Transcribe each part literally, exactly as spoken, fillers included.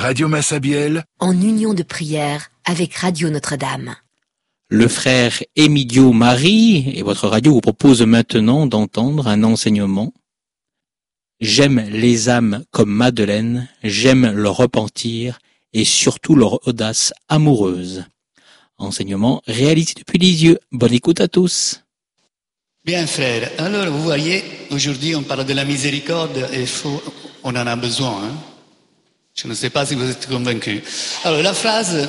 Radio Massabielle, en union de prière avec Radio Notre-Dame. Le frère Emilio Marie et votre radio vous propose maintenant d'entendre un enseignement. J'aime les âmes comme Madeleine, j'aime leur repentir et surtout leur audace amoureuse. Enseignement réalisé depuis Lisieux. Bonne écoute à tous. Bien frère, alors vous voyez, aujourd'hui on parle de la miséricorde et faut, on en a besoin. Hein? Je ne sais pas si vous êtes convaincus. Alors la phrase,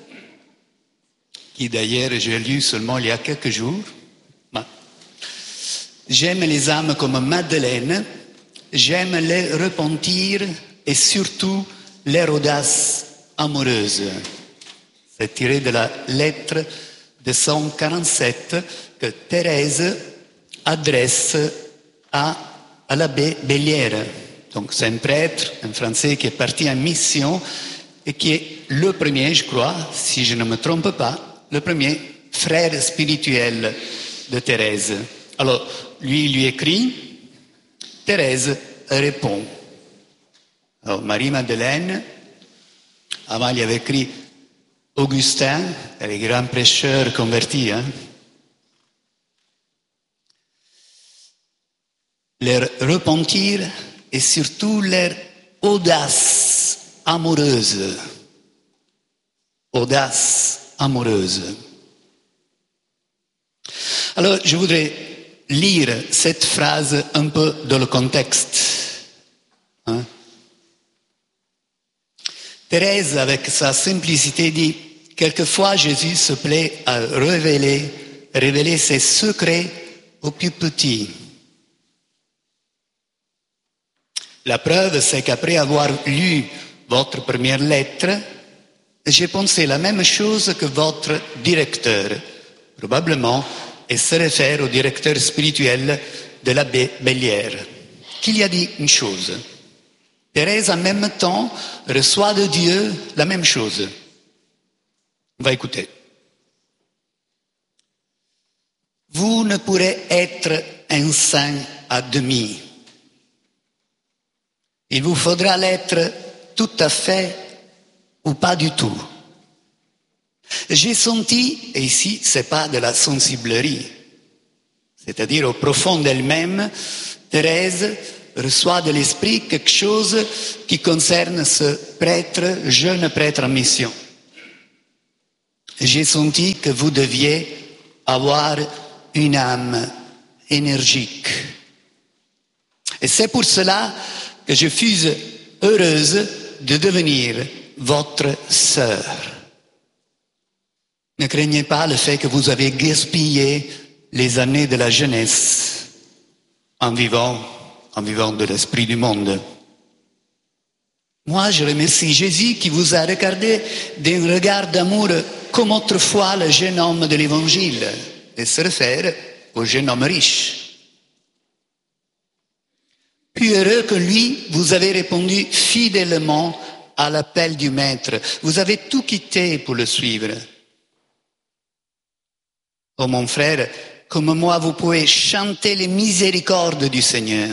qui d'ailleurs j'ai lue seulement il y a quelques jours, bah, j'aime les âmes comme Madeleine, j'aime les repentir et surtout leur audace amoureuse. C'est tiré de la lettre de cent quarante-sept que Thérèse adresse à, à l'abbé Bellière. Donc c'est un prêtre, un Français qui est parti en mission et qui est le premier, je crois, si je ne me trompe pas, le premier frère spirituel de Thérèse. Alors, lui, il lui écrit, Thérèse répond. Alors, Marie-Madeleine, avant il y avait écrit Augustin, les grands prêcheurs convertis, hein. Leur repentir et surtout leur audace amoureuse. Audace amoureuse. Alors, je voudrais lire cette phrase un peu dans le contexte. Hein? Thérèse, avec sa simplicité, dit « Quelquefois, Jésus se plaît à révéler, révéler ses secrets aux plus petits. » La preuve, c'est qu'après avoir lu votre première lettre, j'ai pensé la même chose que votre directeur. Probablement, et se réfère au directeur spirituel de l'abbé Bellière, qui lui a dit une chose. Thérèse, en même temps, reçoit de Dieu la même chose. On va écouter. Vous ne pourrez être un saint à demi. Il vous faudra l'être tout à fait ou pas du tout. J'ai senti, et ici c'est pas de la sensiblerie, c'est-à-dire au profond d'elle-même, Thérèse reçoit de l'esprit quelque chose qui concerne ce prêtre, jeune prêtre en mission. J'ai senti que vous deviez avoir une âme énergique. Et c'est pour cela que je fus heureuse de devenir votre sœur. Ne craignez pas le fait que vous avez gaspillé les années de la jeunesse en vivant, en vivant de l'esprit du monde. Moi, je remercie Jésus qui vous a regardé d'un regard d'amour comme autrefois le jeune homme de l'Évangile, et se réfère au jeune homme riche. Plus heureux que lui, vous avez répondu fidèlement à l'appel du Maître. Vous avez tout quitté pour le suivre. Oh mon frère, comme moi, vous pouvez chanter les miséricordes du Seigneur.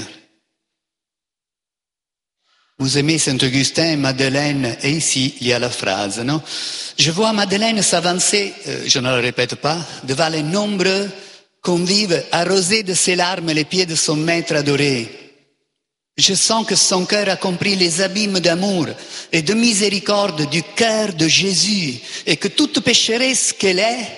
Vous aimez Saint-Augustin et Madeleine, et ici, il y a la phrase, non? Je vois Madeleine s'avancer, euh, je ne le répète pas, devant les nombreux convives, arroser de ses larmes les pieds de son Maître adoré. Je sens que son cœur a compris les abîmes d'amour et de miséricorde du cœur de Jésus et que toute pécheresse qu'elle est,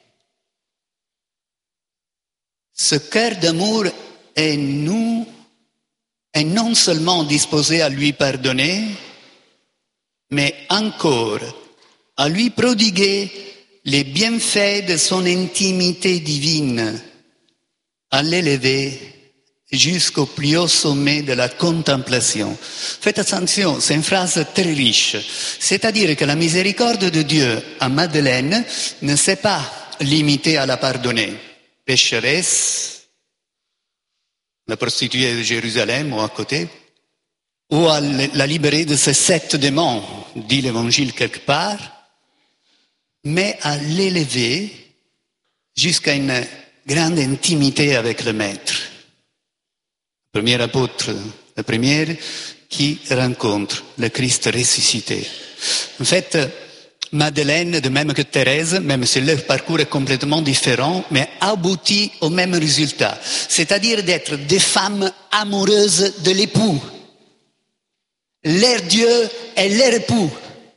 ce cœur d'amour est nous, est non seulement disposé à lui pardonner, mais encore à lui prodiguer les bienfaits de son intimité divine, à l'élever jusqu'au plus haut sommet de la contemplation. Faites attention, c'est une phrase très riche. C'est-à-dire que la miséricorde de Dieu à Madeleine ne s'est pas limitée à la pardonner. Pécheresse, la prostituée de Jérusalem ou à côté, ou à la libérer de ces sept démons, dit l'Évangile quelque part, mais à l'élever jusqu'à une grande intimité avec le Maître. Le premier apôtre, le premier, qui rencontre le Christ ressuscité. En fait, Madeleine, de même que Thérèse, même si leur parcours est complètement différent, mais aboutit au même résultat, c'est-à-dire d'être des femmes amoureuses de l'époux. Leur Dieu est leur époux.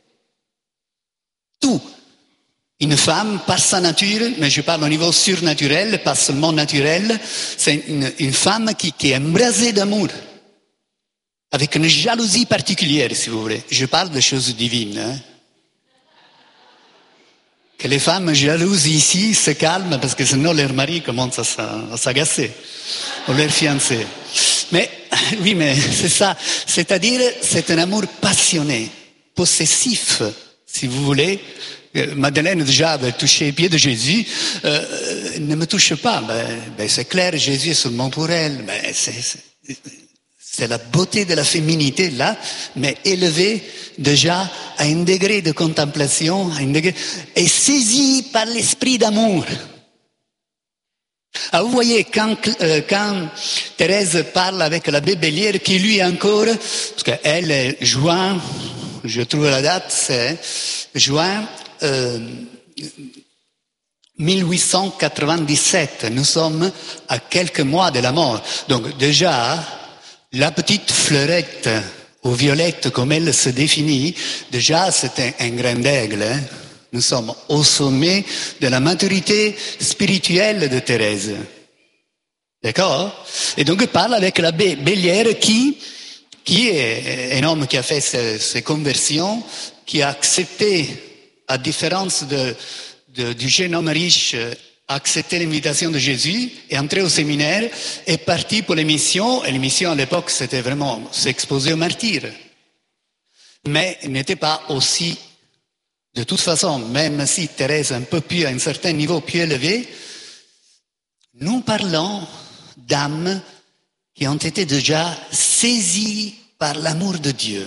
Tout. Une femme, par sa nature, mais je parle au niveau surnaturel, pas seulement naturel, c'est une, une femme qui, qui est embrasée d'amour, avec une jalousie particulière, si vous voulez. Je parle de choses divines. Hein. Que les femmes jalouses ici se calment, parce que sinon leur mari commence à s'agacer, ou leur fiancé. Mais, oui, mais c'est ça. C'est-à-dire, c'est un amour passionné, possessif, si vous voulez. Madeleine déjà avait touché les pieds de Jésus, euh, ne me touche pas. Ben, ben c'est clair, Jésus est seulement pour elle. Ben, c'est, c'est, c'est la beauté de la féminité là, mais élevée déjà à un degré de contemplation, à un degré, et saisie par l'esprit d'amour. Alors vous voyez, quand, euh, quand Thérèse parle avec l'abbé Bellière, qui lui encore, parce qu'elle est juin, je trouve la date, c'est juin euh, mille huit cent quatre-vingt-dix-sept. Nous sommes à quelques mois de la mort. Donc déjà, la petite fleurette aux violettes, comme elle se définit, déjà c'est un, un grain d'aigle. Hein. Nous sommes au sommet de la maturité spirituelle de Thérèse. D'accord? Et donc, je parle avec l'abbé Bellière qui, qui est un homme qui a fait ses, ses conversions, qui a accepté, à différence de, de, du jeune homme riche, a accepté l'invitation de Jésus, est entré au séminaire, est parti pour les missions, et les missions à l'époque, c'était vraiment s'exposer aux martyrs. Mais il n'était pas aussi, de toute façon, même si Thérèse est un peu plus, à un certain niveau plus élevé, nous parlons d'âmes qui ont été déjà saisies par l'amour de Dieu.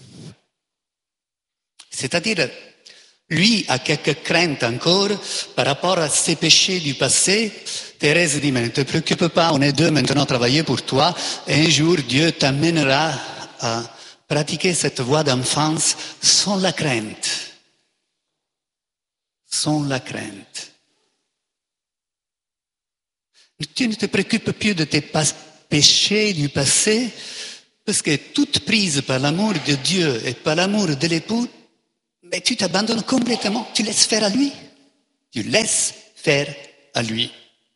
C'est-à-dire, lui a quelques craintes encore par rapport à ses péchés du passé. Thérèse dit, mais ne te préoccupe pas, on est deux maintenant à travailler pour toi, et un jour Dieu t'amènera à pratiquer cette voie d'enfance sans la crainte. Sans la crainte. Tu ne te préoccupes plus de tes péchés du passé, parce que toute prise par l'amour de Dieu et par l'amour de l'époux, mais tu t'abandonnes complètement, tu laisses faire à lui. Tu laisses faire à lui.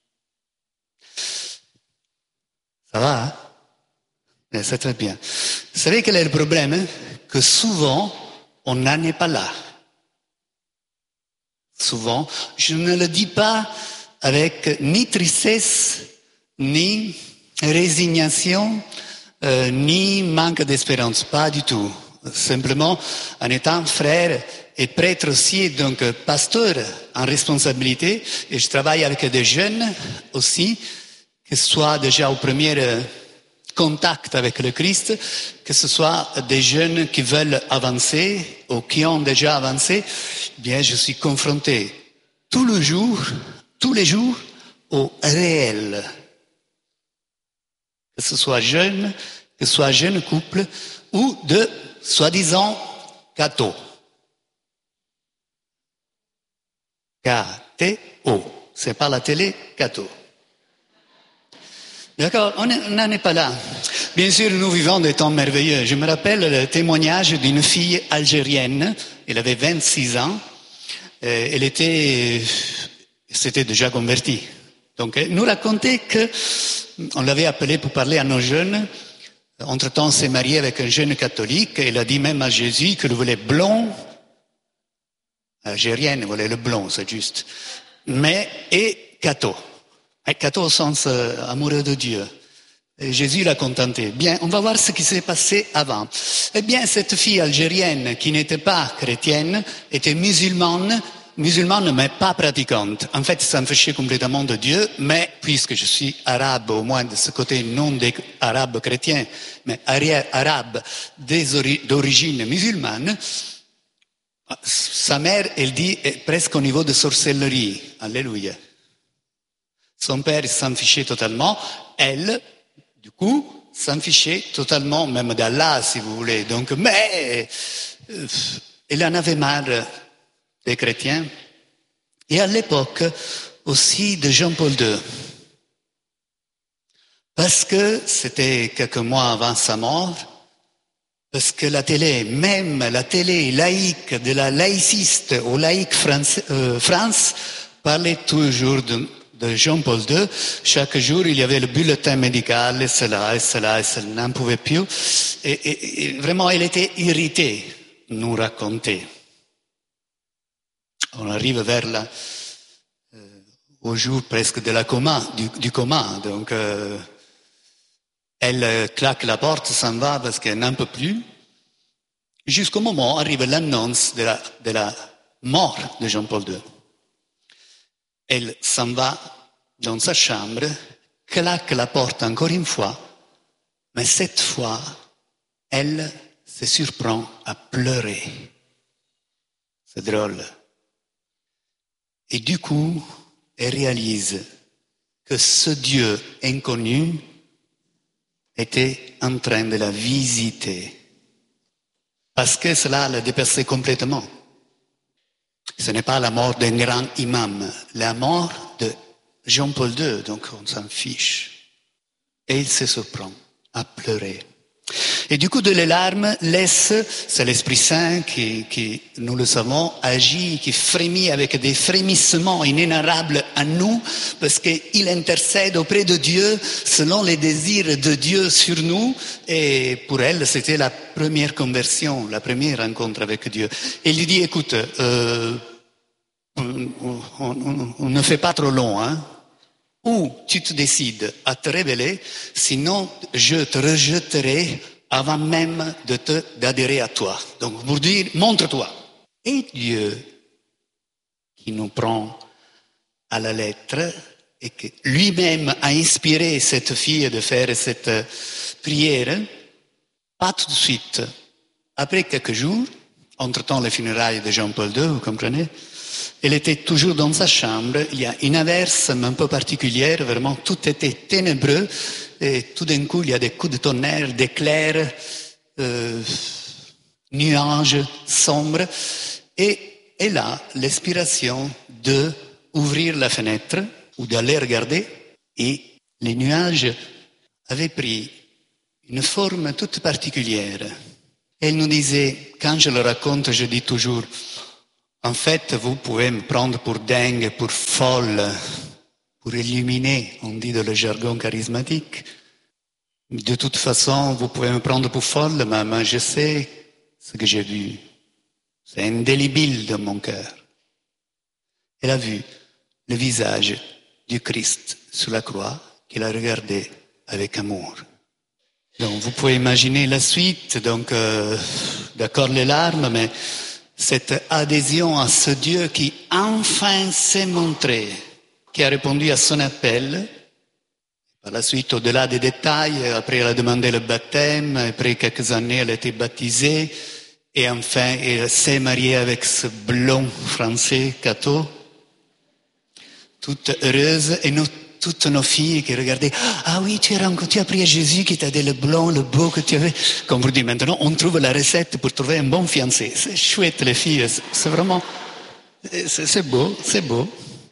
Ça va, hein? Mais c'est très bien. Vous savez quel est le problème? Hein? Que souvent, on n'en est pas là. Souvent, je ne le dis pas avec ni tristesse, ni résignation, euh, ni manque d'espérance, pas du tout. Simplement, en étant frère et prêtre aussi, donc pasteur en responsabilité, et je travaille avec des jeunes aussi, que ce soit déjà au premier contact avec le Christ, que ce soit des jeunes qui veulent avancer ou qui ont déjà avancé, bien je suis confronté tout le jour, tous les jours au réel. Que ce soit jeune, que ce soit jeune couple ou de soi-disant cathos. K T O. C'est pas la télé, cathos. D'accord, on n'en est pas là. Bien sûr, nous vivons des temps merveilleux. Je me rappelle le témoignage d'une fille algérienne. Elle avait vingt-six ans. Elle était, s'était déjà convertie. Donc, elle nous racontait que, on l'avait appelée pour parler à nos jeunes. Entre-temps, s'est mariée avec un jeune catholique. Elle a dit même à Jésus qu'elle voulait blond. Algérienne, elle voulait le blond, c'est juste. Mais, et catho. Et catho au sens euh, amoureux de Dieu. Et Jésus l'a contenté. Bien, on va voir ce qui s'est passé avant. Eh bien, cette fille algérienne qui n'était pas chrétienne, était musulmane, musulmane mais pas pratiquante. En fait, ça me fichait complètement de Dieu, mais puisque je suis arabe, au moins de ce côté non des arabes chrétiens, mais arabe d'origine musulmane, sa mère, elle dit, est presque au niveau de sorcellerie. Alléluia. Son père s'en fichait totalement. Elle, du coup, s'en fichait totalement, même d'Allah, si vous voulez. Donc, mais euh, il en avait marre des chrétiens. Et à l'époque aussi de Jean-Paul deux. Parce que c'était quelques mois avant sa mort, parce que la télé, même la télé laïque de la laïciste au laïque France, euh, France parlait toujours de, de Jean-Paul deux. Chaque jour, il y avait le bulletin médical, et cela, et cela, et cela, n'en pouvait plus. Et, et, et vraiment, il était irrité, nous raconter. On arrive vers la, euh, au jour presque de la coma, du, du coma. Donc, euh, elle euh, claque la porte, s'en va parce qu'elle n'en peut plus. Jusqu'au moment où arrive l'annonce de la, de la mort de Jean-Paul deux. Elle s'en va dans sa chambre, claque la porte encore une fois, mais cette fois, elle se surprend à pleurer. C'est drôle. Et du coup, elle réalise que ce Dieu inconnu était en train de la visiter. Parce que cela l'a dépassé complètement. Ce n'est pas la mort d'un grand imam, la mort de Jean-Paul deux, donc on s'en fiche. Et il se surprend à pleurer. Et du coup, de les larmes laissent, c'est l'Esprit Saint qui, qui, nous le savons, agit, qui frémit avec des frémissements inénarrables à nous, parce qu'il intercède auprès de Dieu selon les désirs de Dieu sur nous. Et pour elle, c'était la première conversion, la première rencontre avec Dieu. Et il lui dit, écoute, euh, on, on, on, on ne fait pas trop long, hein. Ou tu te décides à te révéler, sinon je te rejetterai avant même de te, d'adhérer à toi. Donc pour dire, montre-toi. Et Dieu, qui nous prend à la lettre, et qui lui-même a inspiré cette fille de faire cette prière, pas tout de suite. Après quelques jours, entre-temps les funérailles de Jean-Paul deux, vous comprenez, elle était toujours dans sa chambre, il y a une averse un peu particulière, vraiment tout était ténébreux, et tout d'un coup il y a des coups de tonnerre, d'éclairs, euh, nuages sombres, et elle a l'inspiration de ouvrir la fenêtre ou d'aller regarder, et les nuages avaient pris une forme toute particulière. Elle nous disait, quand je le raconte, je dis toujours, en fait, vous pouvez me prendre pour dingue, pour folle, pour illuminé, on dit dans le jargon charismatique. De toute façon, vous pouvez me prendre pour folle, mais, mais je sais ce que j'ai vu. C'est indélébile dans mon cœur. Elle a vu le visage du Christ sur la croix, qu'il a regardé avec amour. Donc, vous pouvez imaginer la suite, donc, euh, d'accord les larmes, mais cette adhésion à ce Dieu qui enfin s'est montré, qui a répondu à son appel. Par la suite, au-delà des détails, après elle a demandé le baptême, après quelques années elle a été baptisée, et enfin elle s'est mariée avec ce blond français, Cato, toute heureuse, et nous, toutes nos filles qui regardaient, ah oui, tu as rencontré, tu as pris à Jésus qui t'a dit le blond, le beau que tu avais. Comme vous dites maintenant, on trouve la recette pour trouver un bon fiancé. C'est chouette, les filles, c'est vraiment, c'est, c'est beau, c'est beau.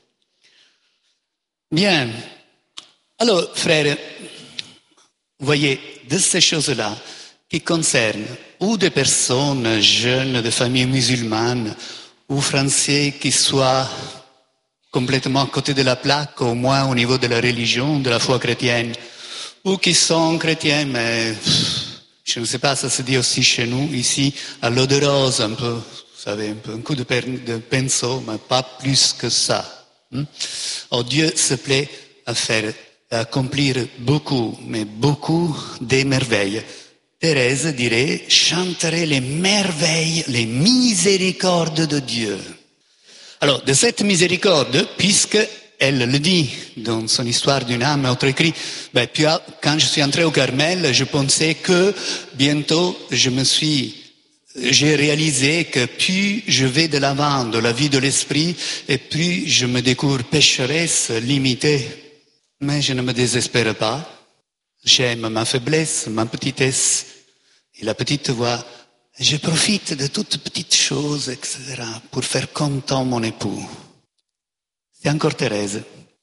Bien. Alors, frères, vous voyez, de ces choses-là qui concernent ou des personnes jeunes de familles musulmanes ou français qui soient complètement à côté de la plaque, au moins au niveau de la religion, de la foi chrétienne, ou qui sont chrétiens, mais pff, je ne sais pas, ça se dit aussi chez nous, ici, à l'eau de rose, un peu, vous savez, un peu, un coup de, per, de pinceau, mais pas plus que ça. Hein? Oh, Dieu se plaît à faire, à accomplir beaucoup, mais beaucoup des merveilles. Thérèse dirait, chanterait les merveilles, les miséricordes de Dieu. Alors, de cette miséricorde, puisque elle le dit dans son histoire d'une âme, autre écrit, ben, puis, quand je suis entré au Carmel, je pensais que bientôt je me suis, j'ai réalisé que plus je vais de l'avant de la vie de l'esprit, et plus je me découvre pécheresse, limitée. Mais je ne me désespère pas. J'aime ma faiblesse, ma petitesse. Et la petite voix, je profite de toutes petites choses, et cetera, pour faire content mon époux. C'est encore Thérèse.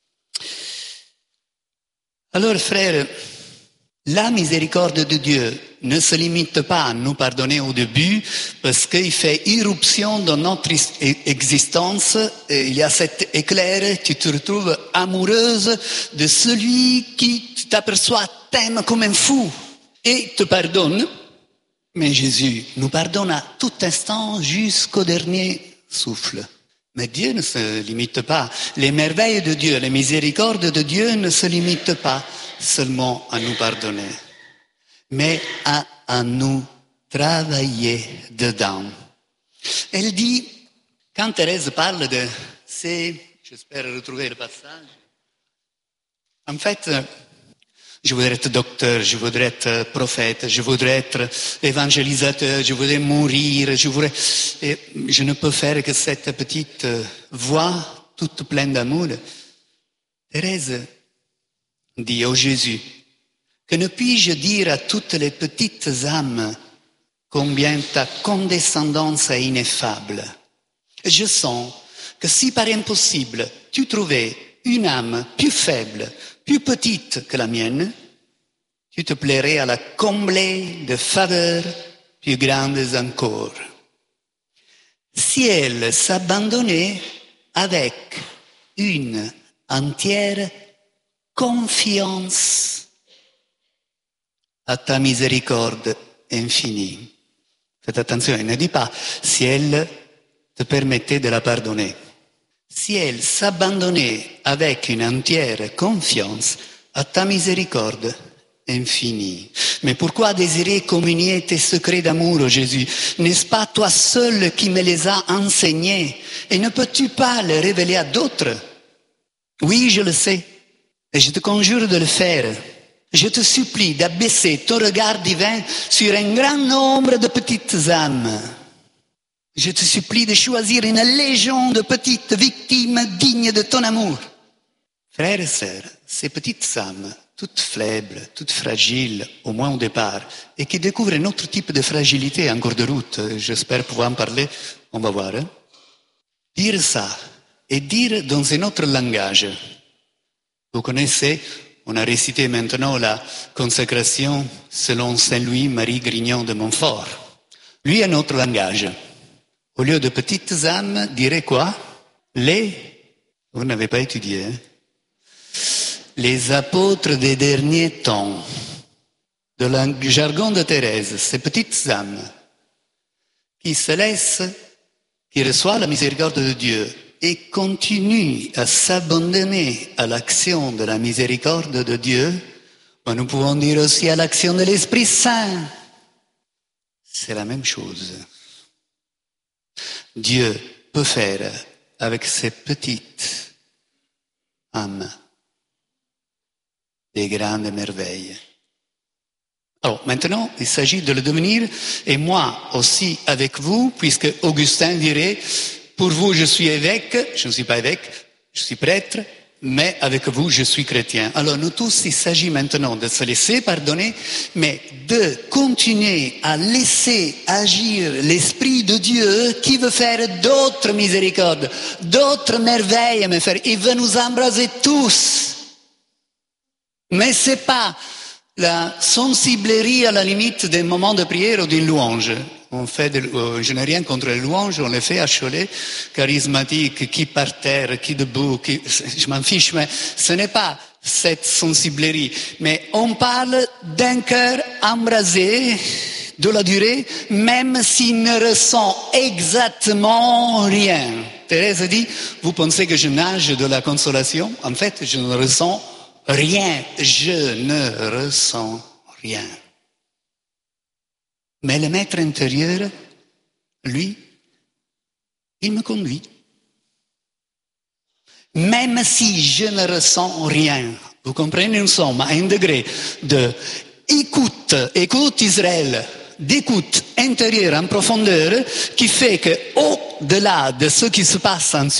Alors, frères, la miséricorde de Dieu ne se limite pas à nous pardonner au début parce qu'il fait irruption dans notre existence. Et il y a cet éclair, tu te retrouves amoureuse de celui qui, tu t'aperçois, t'aime comme un fou et te pardonne. Mais Jésus nous pardonne à tout instant jusqu'au dernier souffle. Mais Dieu ne se limite pas. Les merveilles de Dieu, les miséricordes de Dieu ne se limitent pas seulement à nous pardonner, mais à, à nous travailler dedans. Elle dit, quand Thérèse parle de ces, j'espère retrouver le passage, en fait, je voudrais être docteur, je voudrais être prophète, je voudrais être évangélisateur, je voudrais mourir, je voudrais... Et je ne peux faire que cette petite voix toute pleine d'amour. Thérèse dit au Jésus, que ne puis-je dire à toutes les petites âmes combien ta condescendance est ineffable. Je sens que si par impossible tu trouvais une âme plus faible, plus petite que la mienne, tu te plairais à la combler de faveurs plus grandes encore. Si elle s'abandonnait avec une entière confiance à ta miséricorde infinie. Faites attention, il ne dit pas si elle te permettait de la pardonner. Si elle s'abandonnait avec une entière confiance à ta miséricorde infinie. Mais pourquoi désirer communier tes secrets d'amour, ô Jésus? N'est-ce pas toi seul qui me les as enseignés? Et ne peux-tu pas les révéler à d'autres? Oui, je le sais. Et je te conjure de le faire. Je te supplie d'abaisser ton regard divin sur un grand nombre de petites âmes. Je te supplie de choisir une légion de petites victimes dignes de ton amour. Frères et sœurs, ces petites âmes, toutes faibles, toutes fragiles, au moins au départ, et qui découvrent un autre type de fragilité en cours de route, j'espère pouvoir en parler, on va voir. Hein? Dire ça, et dire dans un autre langage. Vous connaissez, on a récité maintenant la consécration selon Saint-Louis Marie Grignon de Montfort. Lui a un autre langage. Au lieu de petites âmes, dirait quoi? Les, vous n'avez pas étudié, hein? Les apôtres des derniers temps. De le jargon de Thérèse, ces petites âmes qui se laissent, qui reçoivent la miséricorde de Dieu et continuent à s'abandonner à l'action de la miséricorde de Dieu, ben nous pouvons dire aussi à l'action de l'Esprit Saint. C'est la même chose. Dieu peut faire avec ces petites âmes des grandes merveilles. Alors maintenant, il s'agit de le devenir, et moi aussi avec vous, puisque Augustin dirait, pour vous je suis évêque, je ne suis pas évêque, je suis prêtre, mais avec vous je suis chrétien. Alors nous tous, il s'agit maintenant de se laisser pardonner, mais de continuer à laisser agir l'Esprit de Dieu qui veut faire d'autres miséricordes, d'autres merveilles, mes frères. Il veut nous embraser tous. Mais c'est pas la sensiblerie à la limite des moments de prière ou d'une louange. On fait de, euh, je n'ai rien contre les louanges, on les fait à Cholet, charismatiques, qui par terre, qui debout, qui, je m'en fiche, mais ce n'est pas cette sensiblerie. Mais on parle d'un cœur embrasé de la durée, même s'il ne ressent exactement rien. Thérèse dit, vous pensez que je nage de la consolation? En fait, je ne ressens rien, je ne ressens rien. Mais le maître intérieur, lui, il me conduit. Même si je ne ressens rien, vous comprenez, nous sommes à un degré de écoute, écoute Israël, d'écoute intérieure en profondeur, qui fait que au-delà de ce qui se passe en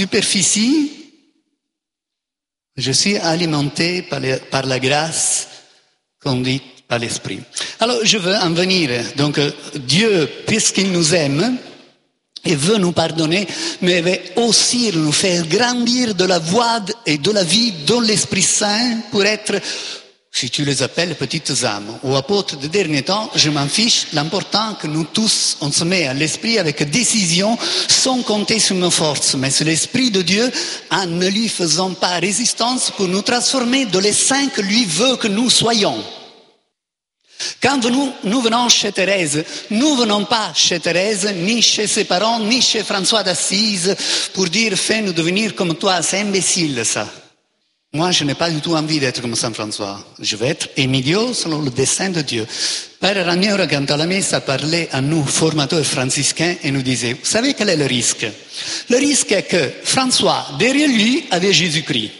superficie, je suis alimenté par, les, par la grâce conduite par l'Esprit. Alors, je veux en venir. Donc, Dieu, puisqu'il nous aime, et veut nous pardonner, mais veut aussi nous faire grandir de la voie et de la vie dans l'Esprit Saint pour être, si tu les appelles, petites âmes. Ou apôtres de dernier temps, je m'en fiche. L'important que nous tous, on se met à l'Esprit avec décision, sans compter sur nos forces, mais sur l'Esprit de Dieu, en ne lui faisant pas résistance pour nous transformer dans les saints que lui veut que nous soyons. Quand nous, nous venons chez Thérèse, nous ne venons pas chez Thérèse, ni chez ses parents, ni chez François d'Assise, pour dire « fais-nous devenir comme toi », c'est imbécile ça. Moi, je n'ai pas du tout envie d'être comme Saint François. Je veux être Emilio selon le dessein de Dieu. Père Raniero, quand à la messe, a parlé à nous, formateurs franciscains, et nous disait « vous savez quel est le risque ?» Le risque est que François, derrière lui, avait Jésus-Christ.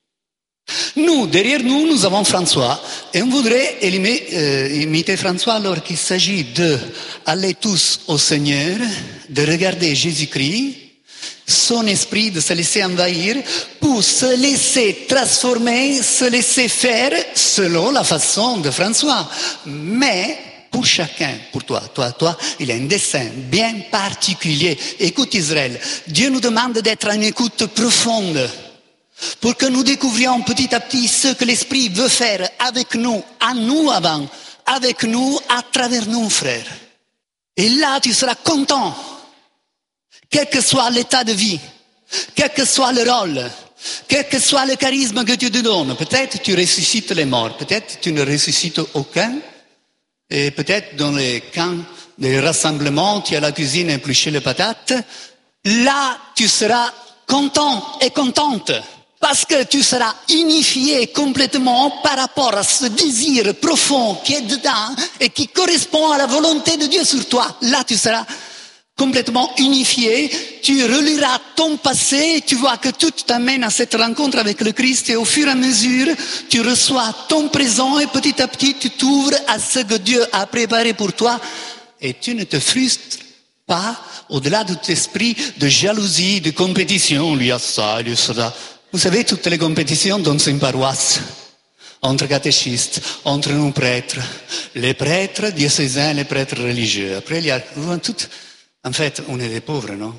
Nous, derrière nous, nous avons François, et on voudrait imiter, euh, imiter François alors qu'il s'agit de aller tous au Seigneur, de regarder Jésus-Christ, son esprit, de se laisser envahir, pour se laisser transformer, se laisser faire selon la façon de François. Mais, pour chacun, pour toi, toi, toi, il y a un dessein bien particulier. Écoute Israël, Dieu nous demande d'être en écoute profonde, pour que nous découvrions petit à petit ce que l'Esprit veut faire avec nous, à nous avant, avec nous, à travers nous, frères. Et là, tu seras content, quel que soit l'état de vie, quel que soit le rôle, quel que soit le charisme que Dieu te donne. Peut-être tu ressuscites les morts, peut-être tu ne ressuscites aucun, et peut-être dans les camps des rassemblements, tu as la cuisine éplucher les patates. Là, tu seras content et contente. Parce que tu seras unifié complètement par rapport à ce désir profond qui est dedans et qui correspond à la volonté de Dieu sur toi. Là, tu seras complètement unifié, tu reliras ton passé, tu vois que tout t'amène à cette rencontre avec le Christ et au fur et à mesure, tu reçois ton présent et petit à petit, tu t'ouvres à ce que Dieu a préparé pour toi et tu ne te frustres pas au-delà de ton esprit de jalousie, de compétition. Lui a ça, lui a ça. Vous savez, toutes les compétitions dans une paroisse, entre catéchistes, entre nous prêtres, les prêtres diocésains, les prêtres religieux. Après, il y a tout. En fait, on est des pauvres, non?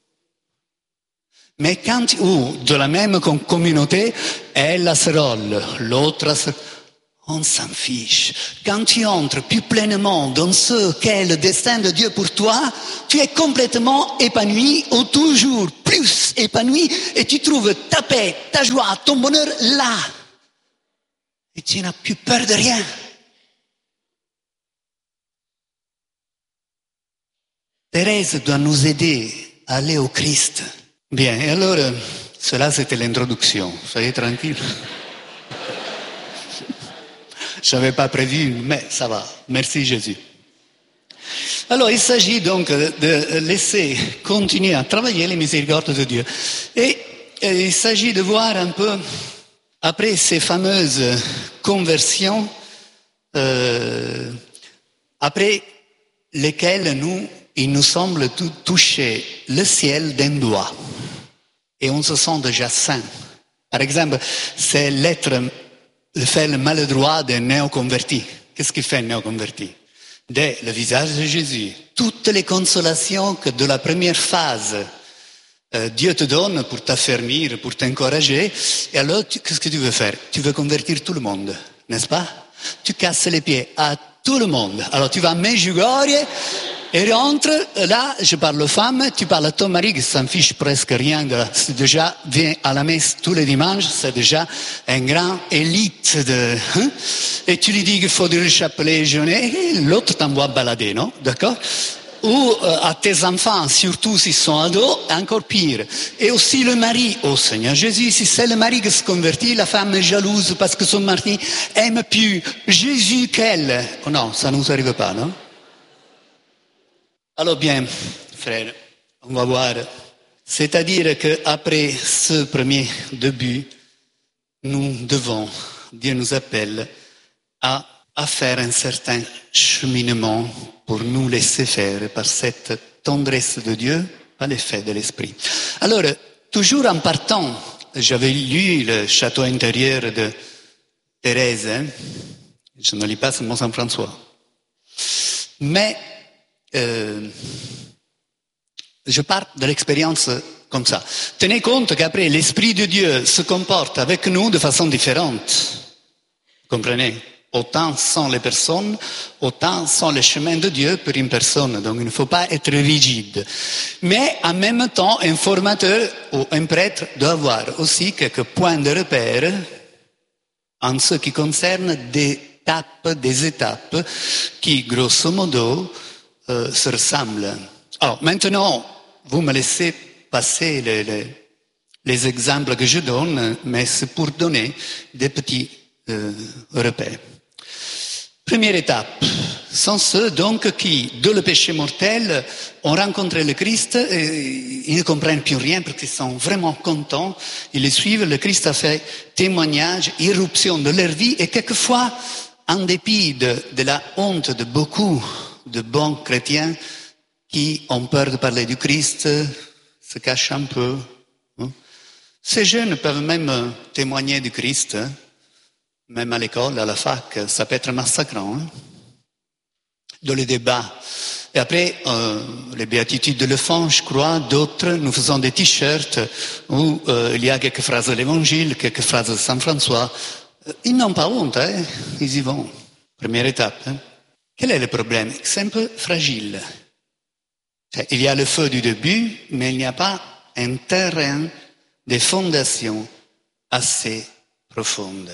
Mais quand, ou de la même communauté, elle a ce rôle, l'autre a ce... On s'en fiche. Quand tu entres plus pleinement dans ce qu'est le destin de Dieu pour toi, tu es complètement épanoui ou toujours plus épanoui et tu trouves ta paix, ta joie, ton bonheur là. Et tu n'as plus peur de rien. Thérèse doit nous aider à aller au Christ. Bien, et alors, cela c'était l'introduction. Soyez tranquille. Je n'avais pas prévu, mais ça va. Merci Jésus. Alors, il s'agit donc de laisser continuer à travailler les miséricordes de Dieu. Et, et il s'agit de voir un peu, après ces fameuses conversions, euh, après lesquelles nous, il nous semble tout toucher le ciel d'un doigt. Et on se sent déjà saint. Par exemple, ces lettres fait le maladroit des néoconvertis. Qu'est-ce qu'il fait un néoconverti? Dès le visage de Jésus, toutes les consolations que de la première phase euh, Dieu te donne pour t'affermir, pour t'encourager, et alors tu, qu'est-ce que tu veux faire? Tu veux convertir tout le monde, n'est-ce pas? Tu casses les pieds à tout le monde. Alors tu vas à Medjugorje et rentre, là, je parle aux femmes, tu parles à ton mari qui s'en fiche presque rien de, c'est déjà, vient à la messe tous les dimanches, c'est déjà un grand élite de, hein, et tu lui dis qu'il faut du chapelet jaune, l'autre t'envoie balader, non? D'accord? Ou euh, à tes enfants, surtout s'ils sont ados, encore pire. Et aussi le mari, oh Seigneur Jésus, si c'est le mari qui se convertit, la femme est jalouse parce que son mari aime plus Jésus qu'elle. Oh non, ça ne nous arrive pas, non? Alors bien, frère, on va voir. C'est-à-dire qu'après ce premier début, nous devons, Dieu nous appelle à, à faire un certain cheminement pour nous laisser faire par cette tendresse de Dieu, par l'effet de l'Esprit. Alors, toujours en partant, j'avais lu le château intérieur de Thérèse, hein, Je ne lis pas seulement Saint François. Mais euh, je pars de l'expérience comme ça. Tenez compte qu'après, l'Esprit de Dieu se comporte avec nous de façon différente. Vous comprenez? Autant sont les personnes, autant sont les chemins de Dieu pour une personne. Donc il ne faut pas être rigide. Mais en même temps, un formateur ou un prêtre doit avoir aussi quelques points de repère en ce qui concerne des étapes, des étapes qui, grosso modo, euh, se ressemblent. Alors maintenant, vous me laissez passer les, les, les exemples que je donne, mais c'est pour donner des petits euh, repères. Première étape, sont ceux donc qui, de le péché mortel, ont rencontré le Christ et ils ne comprennent plus rien parce qu'ils sont vraiment contents, ils le suivent, le Christ a fait témoignage, irruption de leur vie et quelquefois, en dépit de, de la honte de beaucoup de bons chrétiens qui ont peur de parler du Christ, se cachent un peu. Hein. Ces jeunes peuvent même témoigner du Christ, hein. Même à l'école, à la fac, ça peut être massacrant. Hein. Dans les débats. Et après, euh, les béatitudes le font, je crois, d'autres, nous faisons des t-shirts où euh, il y a quelques phrases de l'Évangile, quelques phrases de Saint François. Ils n'ont pas honte, hein. Ils y vont. Première étape. Hein. Quel est le problème? C'est un peu fragile. Il y a le feu du début, mais il n'y a pas un terrain de fondation assez profonde.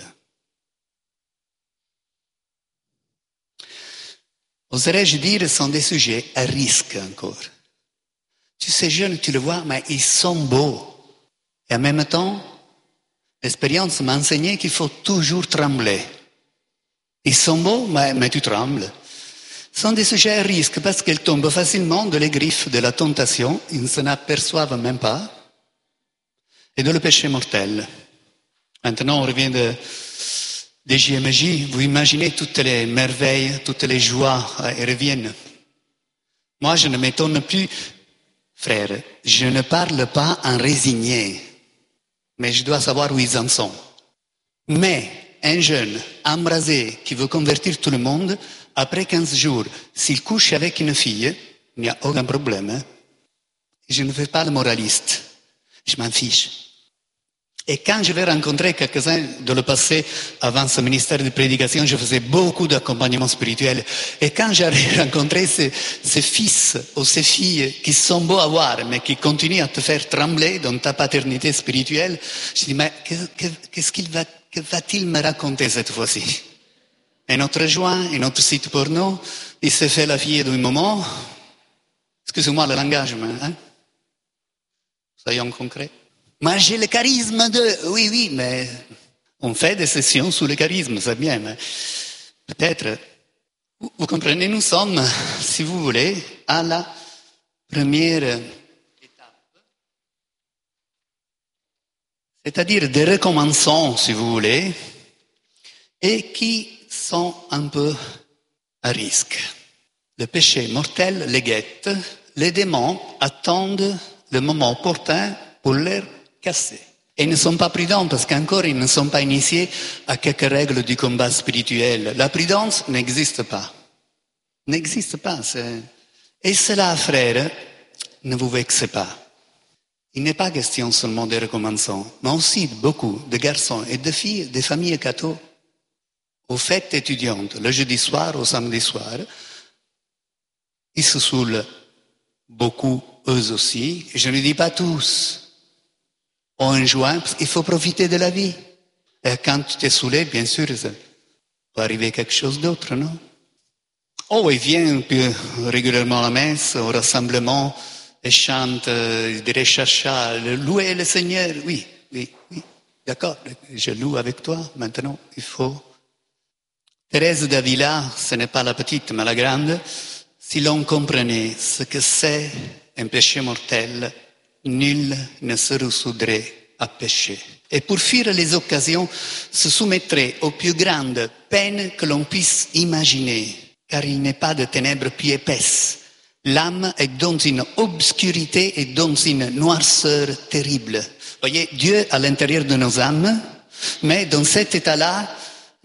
Oserais-je dire, ce sont des sujets à risque encore. Tu sais, jeunes, tu le vois, mais ils sont beaux. Et en même temps, l'expérience m'a enseigné qu'il faut toujours trembler. Ils sont beaux, mais, mais tu trembles. Ce sont des sujets à risque parce qu'ils tombent facilement dans les griffes de la tentation, ils ne s'en aperçoivent même pas, et de le péché mortel. Maintenant, on revient de, des J M J, vous imaginez toutes les merveilles, toutes les joies, elles reviennent. Moi, je ne m'étonne plus, frère, je ne parle pas en résigné, mais je dois savoir où ils en sont. Mais un jeune embrasé qui veut convertir tout le monde, après quinze jours, s'il couche avec une fille, il n'y a aucun problème. Hein? Je ne fais pas le moraliste. Je m'en fiche. Et quand je vais rencontrer quelques-uns dans le passé, avant ce ministère de prédication, je faisais beaucoup d'accompagnement spirituel. Et quand j'ai rencontré ces, ces fils ou ces filles qui sont beaux à voir, mais qui continuent à te faire trembler dans ta paternité spirituelle, je dis, mais qu'est-ce qu'il va, que va-t-il me raconter cette fois-ci? Un autre joint, un autre site porno, il s'est fait la fille d'un moment. Excusez-moi le langage, mais, hein? Soyons concrets. Moi, j'ai le charisme de... Oui, oui, mais on fait des sessions sous le charisme, c'est bien, mais peut-être... Vous, vous comprenez, nous sommes, si vous voulez, à la première étape. C'est-à-dire des recommençants, si vous voulez, et qui sont un peu à risque. Le péché mortel les guette, les démons attendent le moment opportun pour les casser. Et ils ne sont pas prudents parce qu'encore ils ne sont pas initiés à quelques règles du combat spirituel. La prudence n'existe pas. N'existe pas. C'est... Et cela, frère, ne vous vexez pas. Il n'est pas question seulement de recommençants, mais aussi beaucoup de garçons et de filles des familles cathos aux fêtes étudiantes, le jeudi soir, au samedi soir, ils se saoulent beaucoup, eux aussi. Je ne dis pas tous. Ont un joint, parce qu'il faut profiter de la vie. Et quand tu t'es saoulé, bien sûr, ça peut arriver quelque chose d'autre, non? Oh, ils viennent plus régulièrement à la messe, au rassemblement, et chantent, ils diraient chacha, louer le Seigneur. Oui, oui, oui, d'accord, je loue avec toi. Maintenant, il faut... Thérèse d'Avila, ce n'est pas la petite, mais la grande. Si l'on comprenait ce que c'est un péché mortel, nul ne se ressoudrait à pécher. Et pour fuir les occasions, se soumettrait aux plus grandes peines que l'on puisse imaginer, car il n'est pas de ténèbres plus épaisses. L'âme est dans une obscurité et dans une noirceur terrible. Voyez, Dieu à l'intérieur de nos âmes, mais dans cet état-là,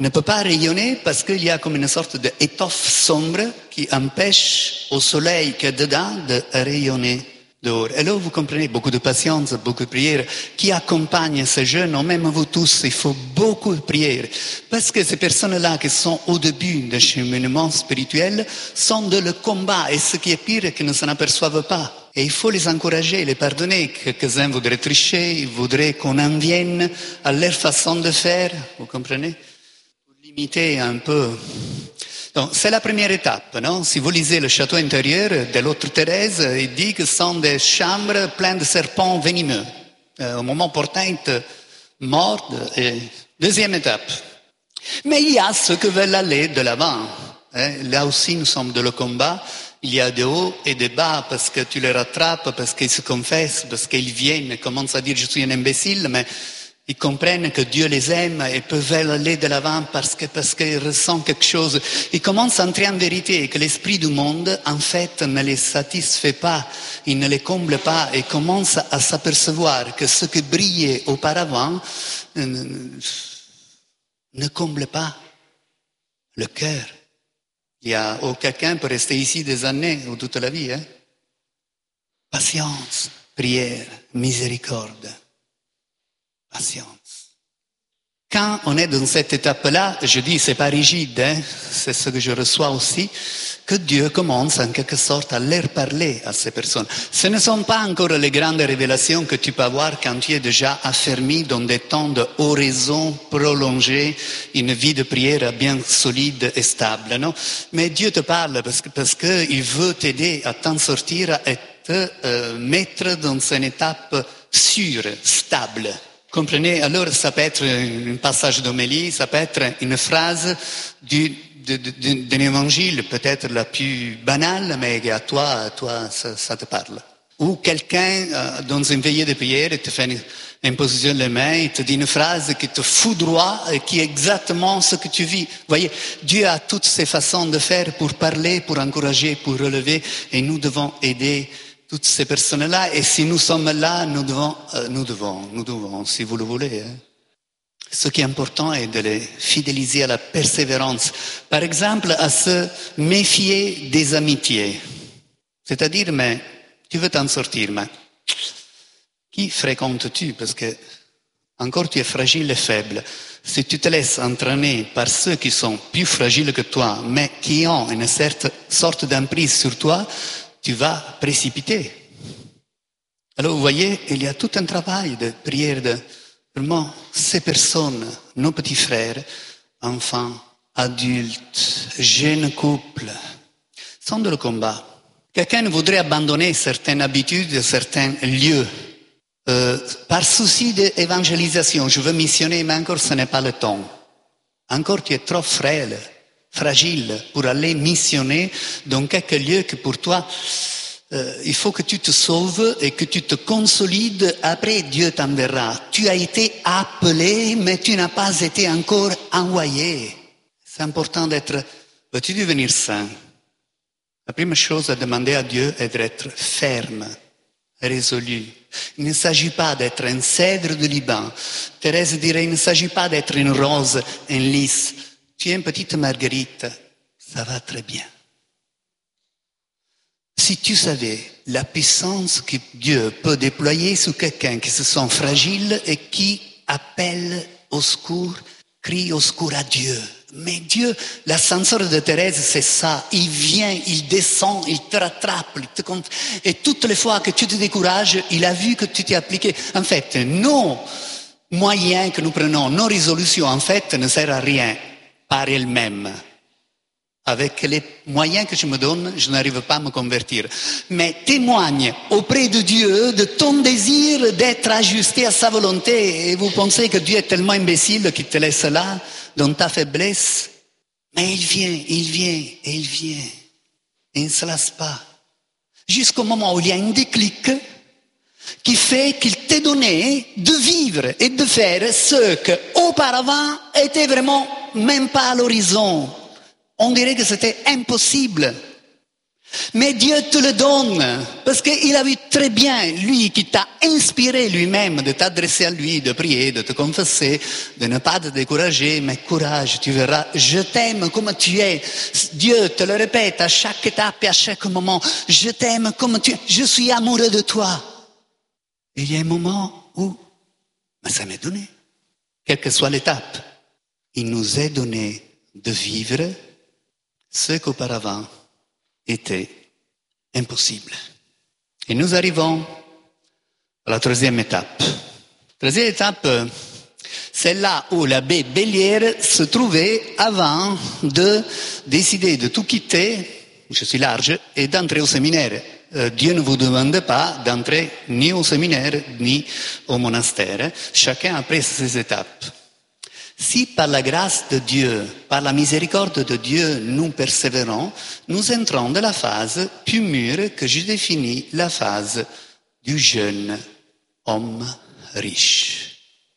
ne peut pas rayonner parce qu'il y a comme une sorte d'étoffe sombre qui empêche au soleil qui est dedans de rayonner dehors. Et là, vous comprenez, beaucoup de patience, beaucoup de prières qui accompagnent ces jeunes, ou même vous tous, il faut beaucoup de prières. Parce que ces personnes-là qui sont au début d'un cheminement spirituel sont dans le combat, et ce qui est pire est qu'ils ne s'en aperçoivent pas. Et il faut les encourager, les pardonner. Quelques-uns voudraient tricher, ils voudraient qu'on en vienne à leur façon de faire, vous comprenez? Pour limiter un peu. Donc, c'est la première étape, non? Si vous lisez le château intérieur de l'autre Thérèse, il dit que ce sont des chambres pleines de serpents venimeux. Euh, au moment opportun, ils te mordent. Et... Deuxième étape. Mais il y a ceux qui veulent aller de l'avant. Hein? Là aussi, nous sommes dans le combat. Il y a des hauts et des bas parce que tu les rattrapes, parce qu'ils se confessent, parce qu'ils viennent et commencent à dire je suis un imbécile, mais ils comprennent que Dieu les aime et peuvent aller de l'avant parce que, parce qu'ils ressentent quelque chose. Ils commencent à entrer en vérité et que l'esprit du monde, en fait, ne les satisfait pas, il ne les comble pas et commencent à s'apercevoir que ce qui brillait auparavant ne, ne comble pas le cœur. Il y a oh, quelqu'un peut rester ici des années ou toute la vie. Hein? Patience, prière, miséricorde. Patience. Quand on est dans cette étape-là, je dis, c'est pas rigide, hein, c'est ce que je reçois aussi, que Dieu commence en quelque sorte à leur parler à ces personnes. Ce ne sont pas encore les grandes révélations que tu peux avoir quand tu es déjà affermi dans des temps d'oraison prolongée, une vie de prière bien solide et stable, non? Mais Dieu te parle parce que, parce que il veut t'aider à t'en sortir et te euh, mettre dans une étape sûre, stable. Comprenez? Alors, ça peut être un passage d'homélie, ça peut être une phrase du, de, de, d'un évangile, peut-être la plus banale, mais à toi, à toi, ça, ça te parle. Ou quelqu'un, euh, dans une veillée de prière, te fait une imposition de main, il te dit une phrase qui te foudroie et qui est exactement ce que tu vis. Vous voyez, Dieu a toutes ses façons de faire pour parler, pour encourager, pour relever, et nous devons aider toutes ces personnes-là, et si nous sommes là, nous devons, euh, nous devons, nous devons, si vous le voulez. Hein. Ce qui est important est de les fidéliser à la persévérance. Par exemple, à se méfier des amitiés. C'est-à-dire, mais tu veux t'en sortir, mais qui fréquentes-tu? Parce que encore tu es fragile et faible. Si tu te laisses entraîner par ceux qui sont plus fragiles que toi, mais qui ont une certaine sorte d'emprise sur toi, tu vas précipiter. Alors, vous voyez, il y a tout un travail de prière de vraiment ces personnes, nos petits frères, enfants, adultes, jeunes couples, sont dans le combat. Quelqu'un voudrait abandonner certaines habitudes, certains lieux, euh, par souci d'évangélisation. Je veux missionner, mais encore ce n'est pas le temps. Encore tu es trop frêle, fragile pour aller missionner dans quelques lieux que pour toi, euh, il faut que tu te sauves et que tu te consolides. Après, Dieu t'enverra. Tu as été appelé, mais tu n'as pas été encore envoyé. C'est important d'être, veux-tu devenir saint? La première chose à demander à Dieu est d'être ferme, résolu. Il ne s'agit pas d'être un cèdre du Liban. Thérèse dirait, il ne s'agit pas d'être une rose, un lys. Tu es une petite marguerite, ça va très bien. Si tu savais la puissance que Dieu peut déployer sur quelqu'un qui se sent fragile et qui appelle au secours, crie au secours à Dieu. Mais Dieu, l'ascenseur de Thérèse, c'est ça. Il vient, il descend, il te rattrape. Il te compte. Et toutes les fois que tu te décourages, il a vu que tu t'es appliqué. En fait, nos moyens que nous prenons, nos résolutions, en fait, ne servent à rien par elles-mêmes. Avec les moyens que je me donne, je n'arrive pas à me convertir. Mais témoigne auprès de Dieu de ton désir d'être ajusté à sa volonté. Et vous pensez que Dieu est tellement imbécile qu'il te laisse là, dans ta faiblesse. Mais il vient, il vient, et il vient. Et il ne se lasse pas. Jusqu'au moment où il y a un déclic qui fait qu'il t'est donné de vivre et de faire ce que auparavant était vraiment même pas à l'horizon. On dirait que c'était impossible. Mais Dieu te le donne, parce qu'il a vu très bien, lui qui t'a inspiré lui-même de t'adresser à lui, de prier, de te confesser, de ne pas te décourager, mais courage, tu verras, je t'aime comme tu es. Dieu te le répète à chaque étape et à chaque moment, je t'aime comme tu es, je suis amoureux de toi. Et il y a un moment où, mais ça m'est donné, quelle que soit l'étape, il nous est donné de vivre ce qu'auparavant était impossible. Et nous arrivons à la troisième étape. Troisième étape, c'est là où l'abbé Bellière se trouvait avant de décider de tout quitter, je suis large, et d'entrer au séminaire. Euh, Dieu ne vous demande pas d'entrer ni au séminaire ni au monastère. Chacun a pris ses étapes. Si par la grâce de Dieu, par la miséricorde de Dieu, nous persévérons, nous entrons dans la phase plus mûre que je définis la phase du jeune homme riche.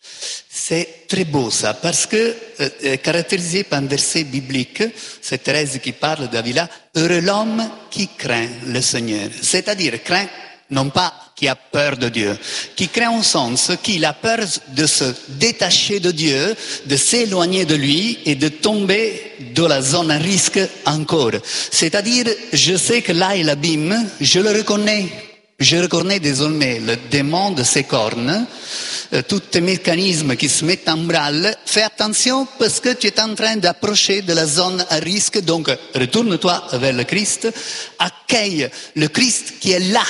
C'est très beau ça, parce que, euh, caractérisé par un verset biblique, c'est Thérèse qui parle d'Avila, « Heureux l'homme qui craint le Seigneur ». C'est-à-dire, craint non pas qui a peur de Dieu, qui craint au sens qu'il a peur de se détacher de Dieu, de s'éloigner de lui et de tomber dans la zone à risque encore. C'est-à-dire, je sais que là est l'abîme, je le reconnais. Je reconnais désormais le démon de ses cornes, euh, tous les mécanismes qui se mettent en branle. Fais attention parce que tu es en train d'approcher de la zone à risque, donc retourne-toi vers le Christ, accueille le Christ qui est là.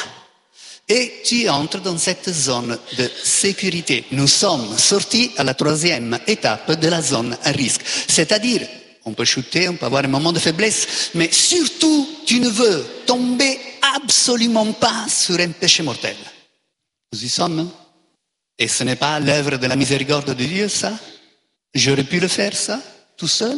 Et tu entres dans cette zone de sécurité. Nous sommes sortis à la troisième étape de la zone à risque. C'est-à-dire, on peut chuter, on peut avoir un moment de faiblesse, mais surtout, tu ne veux tomber absolument pas sur un péché mortel. Nous y sommes, hein? Et ce n'est pas l'œuvre de la miséricorde de Dieu, ça? J'aurais pu le faire, ça, tout seul?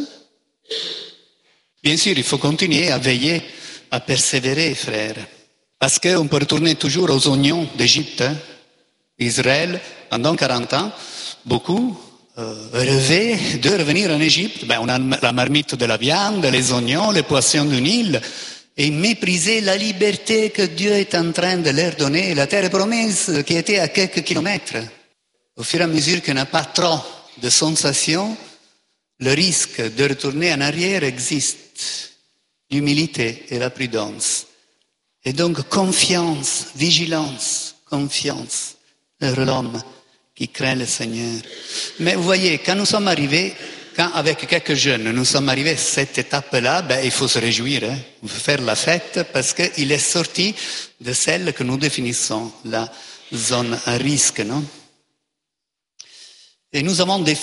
Bien sûr, il faut continuer à veiller, à persévérer, frères. Parce qu'on peut retourner toujours aux oignons d'Égypte. Hein. Israël, pendant quarante ans, beaucoup euh, rêvaient de revenir en Égypte. Ben, on a la marmite de la viande, les oignons, les poissons du Nil, et méprisaient la liberté que Dieu est en train de leur donner, la terre promise qui était à quelques kilomètres. Au fur et à mesure qu'il n'y a pas trop de sensations, le risque de retourner en arrière existe. L'humilité et la prudence. Et donc, confiance, vigilance, confiance, vers l'homme qui craint le Seigneur. Mais vous voyez, quand nous sommes arrivés, quand avec quelques jeunes, nous sommes arrivés à cette étape-là, ben, il faut se réjouir, hein. Il faut faire la fête parce qu'il est sorti de celle que nous définissons, la zone à risque, non? Et nous avons des